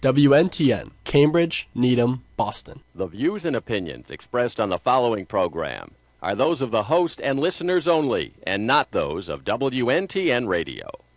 WNTN, Cambridge, Needham, Boston. The views and opinions expressed on the following program are those of the host and listeners only, and not those of WNTN Radio.